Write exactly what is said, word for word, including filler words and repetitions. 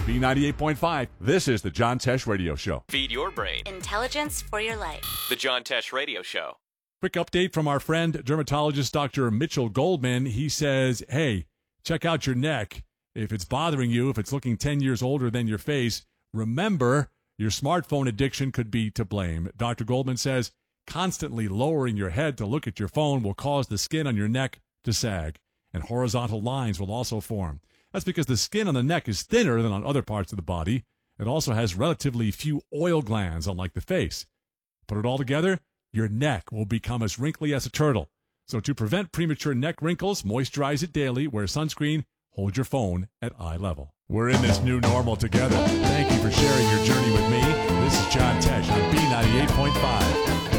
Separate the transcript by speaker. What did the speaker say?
Speaker 1: B ninety-eight point five, this is the John Tesh Radio Show.
Speaker 2: Feed your brain.
Speaker 3: Intelligence for your life.
Speaker 2: The John Tesh Radio Show.
Speaker 1: Quick update from our friend, dermatologist Doctor Mitchell Goldman. He says, hey, check out your neck. If it's bothering you, if it's looking ten years older than your face, remember your smartphone addiction could be to blame. Doctor Goldman says constantly lowering your head to look at your phone will cause the skin on your neck to sag, and horizontal lines will also form. That's because the skin on the neck is thinner than on other parts of the body. It also has relatively few oil glands, unlike the face. Put it all together, your neck will become as wrinkly as a turtle. So to prevent premature neck wrinkles, moisturize it daily, wear sunscreen, hold your phone at eye level. We're in this new normal together. Thank you for sharing your journey with me. This is John Tesh on B ninety-eight point five.